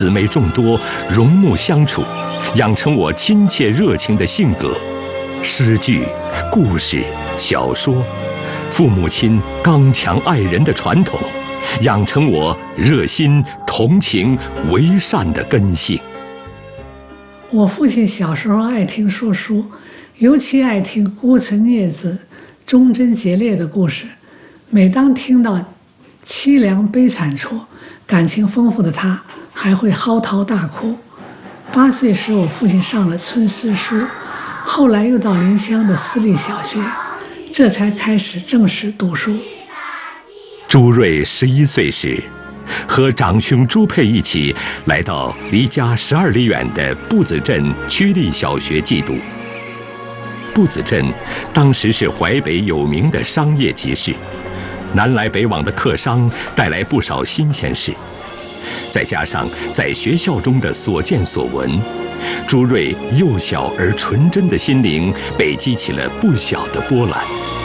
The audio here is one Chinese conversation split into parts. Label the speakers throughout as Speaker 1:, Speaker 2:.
Speaker 1: 姊妹众多，容睦相处，养成我亲切热情的性格。诗句、故事、小说，父母亲刚强爱人的传统，养成我热心、同情、为善的根性。
Speaker 2: 我父亲小时候爱听说书，尤其爱听孤臣孽子、忠贞节烈的故事。每当听到凄凉悲惨处，感情丰富的他还会嚎啕大哭。8岁时，我父亲上了村司书，后来又到临湘的私立小学，这才开始正式读书。
Speaker 1: 朱瑞11岁时，和长兄朱佩一起来到离家12里远的布子镇区立小学寄读。布子镇当时是淮北有名的商业集市，南来北往的客商带来不少新鲜事，再加上在学校中的所见所闻，朱瑞幼小而纯真的心灵被激起了不小的波澜。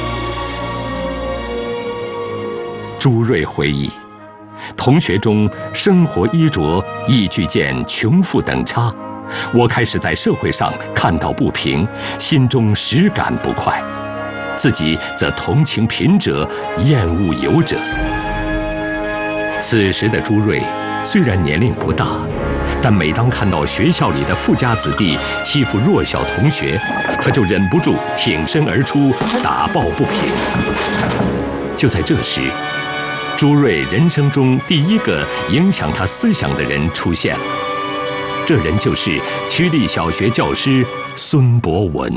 Speaker 1: 朱瑞回忆，同学中生活衣着亦俱见穷富等差，我开始在社会上看到不平，心中实感不快，自己则同情贫者，厌恶有者。此时的朱瑞虽然年龄不大，但每当看到学校里的富家子弟欺负弱小同学，他就忍不住挺身而出，打抱不平。就在这时，朱瑞人生中第一个影响他思想的人出现了，这人就是区立小学教师孙伯文。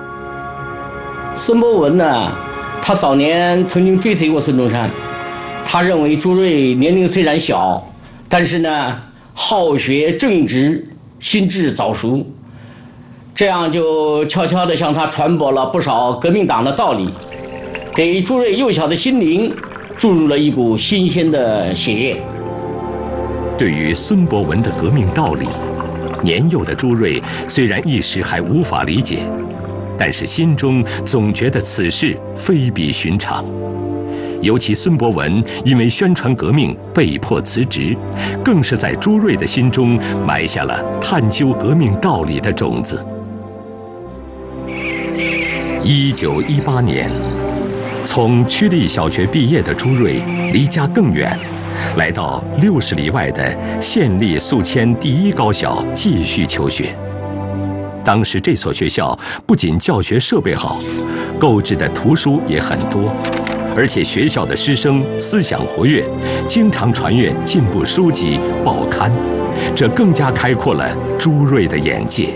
Speaker 3: 孙伯文呢，他早年曾经追随过孙中山，他认为朱瑞年龄虽然小，但是呢好学正直，心智早熟，这样就悄悄地向他传播了不少革命党的道理，给朱瑞幼小的心灵注入了一股新鲜的血液。
Speaker 1: 对于孙伯文的革命道理，年幼的朱瑞虽然一时还无法理解，但是心中总觉得此事非比寻常。尤其孙伯文因为宣传革命被迫辞职，更是在朱瑞的心中埋下了探究革命道理的种子。1918年，从区立小学毕业的朱瑞离家更远，来到60里外的县立宿迁第一高小继续求学。当时这所学校不仅教学设备好，购置的图书也很多，而且学校的师生思想活跃，经常传阅进步书籍、报刊，这更加开阔了朱瑞的眼界。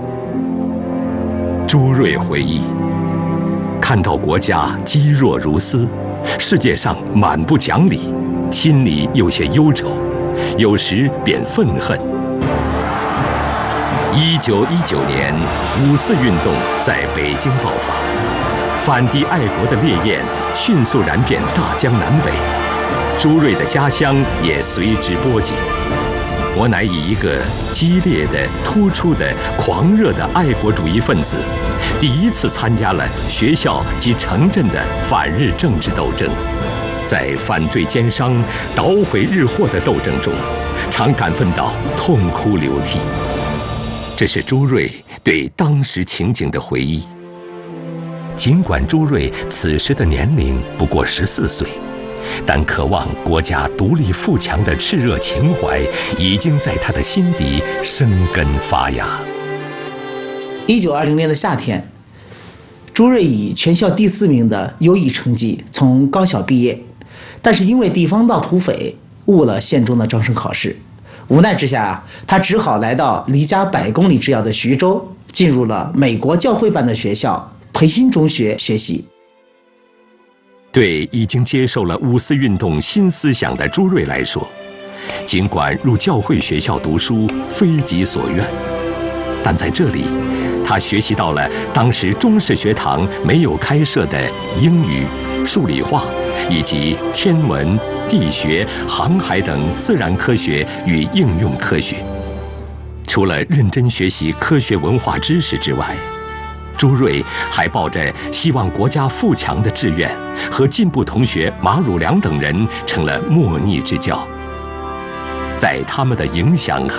Speaker 1: 朱瑞回忆，看到国家积弱如斯，世界上满不讲理，心里有些忧愁，有时便愤恨。1919年5四运动在北京爆发，反帝爱国的烈焰迅速燃遍大江南北，朱瑞的家乡也随之波及。我乃以一个激烈的、突出的、狂热的爱国主义分子，第一次参加了学校及城镇的反日政治斗争。在反对奸商、捣毁日货的斗争中，常感愤到痛哭流涕。这是朱瑞对当时情景的回忆。尽管朱瑞此时的年龄不过14岁，但渴望国家独立富强的炽热情怀已经在他的心底生根发芽。
Speaker 4: 1920年的夏天，朱瑞以全校第4名的优异成绩从高小毕业，但是因为地方闹土匪，误了县中的招生考试。无奈之下，他只好来到离家100公里之遥的徐州，进入了美国教会办的学校培新中学学习。
Speaker 1: 对已经接受了5四运动新思想的朱瑞来说，尽管入教会学校读书非己所愿，但在这里，他学习到了当时中式学堂没有开设的英语、数理化以及天文、地学、航海等自然科学与应用科学。除了认真学习科学文化知识之外，朱瑞还抱着希望国家富强的志愿，和进步同学马汝良等人成了莫逆之交。在他们的影响和